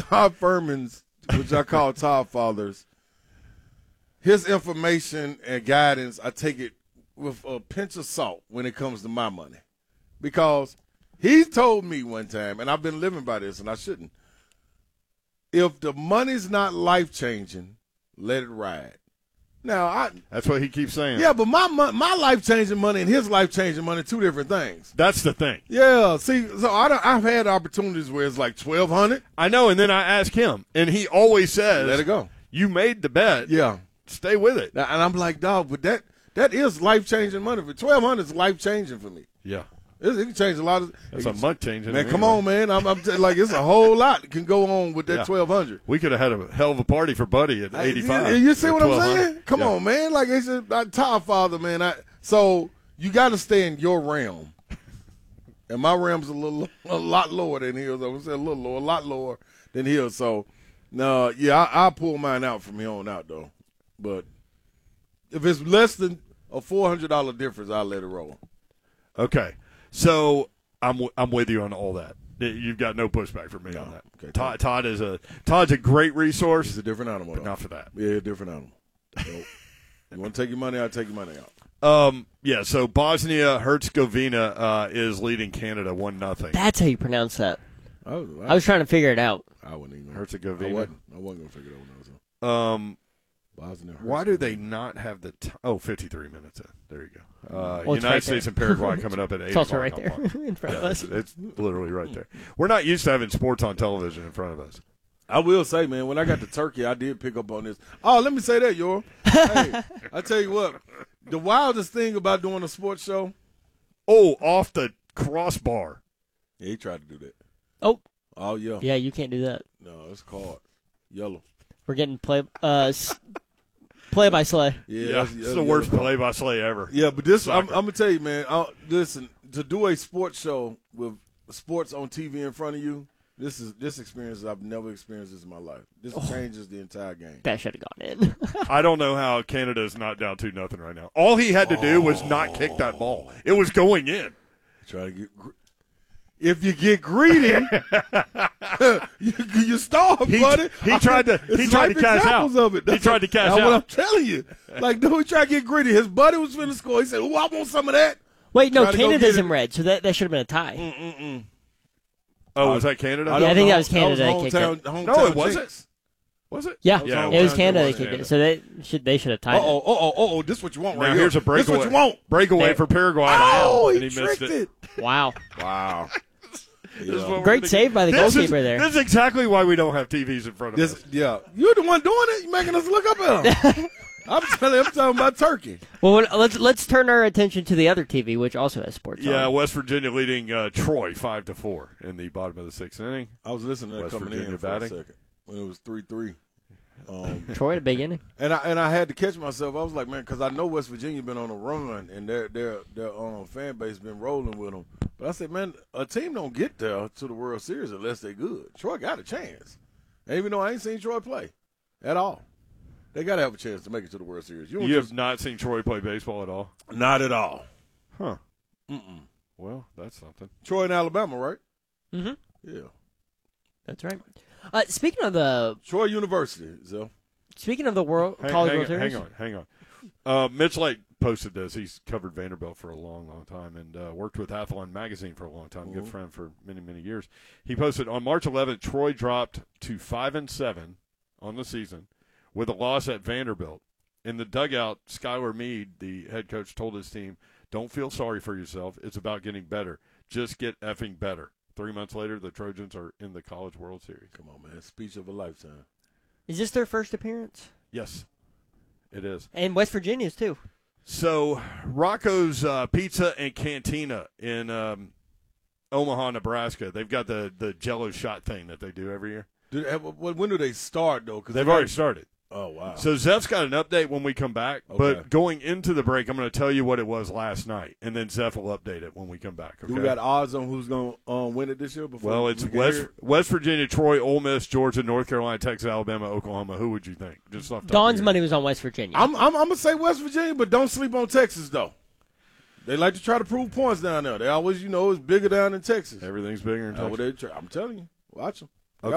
Todd Furman's, which I call Todd Fathers, his information and guidance, I take it with a pinch of salt when it comes to my money. Because he told me one time, and I've been living by this, and I shouldn't, if the money's not life-changing, let it ride. Now, that's what he keeps saying. Yeah, but my life-changing money and his life-changing money, two different things. That's the thing. Yeah, see, so I've had opportunities where it's like $1,200. I know, and then I ask him, and he always says, let it go. You made the bet. Yeah. Stay with it. And I'm like, dog, but that is life-changing money. For $1,200 is life-changing for me. Yeah. It can change a lot of. That's a month changing. Man, come on, man. I'm like, it's a whole lot that can go on with that $1,200. We could have had a hell of a party for Buddy at 85. You see what I'm saying? Come on, man. Like it's a Todd Father, man. So you got to stay in your realm, and my realm's a lot lower than his. I would say a lot lower than his. So, no, I'll pull mine out from here on out though. But if it's less than a $400 difference, I'll let it roll. Okay. So I'm with you on all that. You've got no pushback from me on that. Okay, Todd's a great resource. He's a different animal, but not for that. Yeah, a different animal. So, you want to take your money? I'll take your money out. So Bosnia-Herzegovina is leading Canada 1-0. That's how you pronounce that. I was trying to figure it out. I wouldn't even. Herzegovina. I wasn't going to figure it out. Why do they not have the 53 minutes in? There you go. United States and Paraguay coming up at 8 o'clock. It's also right there in front of us. It's literally right there. We're not used to having sports on television in front of us. I will say, man, when I got to Turkey, I did pick up on this. Oh, let me say that, Yor. Hey, I tell you what, the wildest thing about doing a sports show. Oh, off the crossbar. Yeah, he tried to do that. Oh, yeah. Yeah, you can't do that. No, it's called yellow. We're getting play-by-slay. Yeah, it's the worst play-by-slay ever. Yeah, but this, I'm going to tell you, man, listen, to do a sports show with sports on TV in front of you, this experience I've never experienced this in my life. This changes the entire game. That should have gone in. I don't know how Canada is not down 2-0 right now. All he had to do was not kick that ball. It was going in. Try to get. If you get greedy, you starve, buddy. He tried to cash out. Of it. He tried to cash out. That's what I'm telling you. Like, dude, he tried to get greedy. His buddy was finna score. He said, "Oh, I want some of that." Wait, no, Canada's in red, so that should have been a tie. Oh, was that Canada? I think that was Canada that kicked it. No, it wasn't. Was it? Yeah, it was Canada that kicked it. So they should have tied it. This is what you want now right here. Here's a breakaway. This is what you want. Breakaway for Paraguay. Oh, and he missed it. Wow. Yeah. Great save by the goalkeeper there. This is exactly why we don't have TVs in front of us. Yeah. You're the one doing it. You're making us look up at them. I'm talking about Turkey. Well, let's turn our attention to the other TV, which also has sports. Yeah, on. West Virginia leading Troy 5-4 in the bottom of the sixth inning. I was listening to that West coming Virginia in for batting. a second when it was 3-3. Troy at the beginning. And I had to catch myself. I was like, man, because I know West Virginia been on a run and their fan base been rolling with them. But I said, man, a team don't get there to the World Series unless they're good. Troy got a chance. And even though I ain't seen Troy play at all, they got to have a chance to make it to the World Series. You have not seen Troy play baseball at all? Not at all. Huh. Well, that's something. Troy in Alabama, right? Mm-hmm. Yeah. That's right. Speaking of the Troy University, so. Speaking of the College World Series. Hang on. Mitch Lake posted this. He's covered Vanderbilt for a long, long time and worked with Athlon Magazine for a long time. Good friend for many, many years. He posted on March 11th, Troy dropped to 5-7 on the season with a loss at Vanderbilt. In the dugout, Skylar Meade, the head coach, told his team, "Don't feel sorry for yourself. It's about getting better. Just get effing better." 3 months later, the Trojans are in the College World Series. Come on, man. Speech of a lifetime. Is this their first appearance? Yes, it is. And West Virginia's, too. So, Rocco's Pizza and Cantina in Omaha, Nebraska. They've got the Jell-O shot thing that they do every year. When do they start, though? Cause They've already started. Oh, wow. So Zeph's got an update when we come back, Okay. but going into the break, I'm going to tell you what it was last night, and then Zeph will update it when we come back. Okay? Do we got odds on who's going to win it this year? Well, it's West Virginia, Troy, Ole Miss, Georgia, North Carolina, Texas, Alabama, Oklahoma. Who would you think? Just off the top Don's of your money was on West Virginia. I'm going to say West Virginia, but don't sleep on Texas, though. They like to try to prove points down there. They always, it's bigger down in Texas. Everything's bigger in Texas. I'm telling you. Watch them.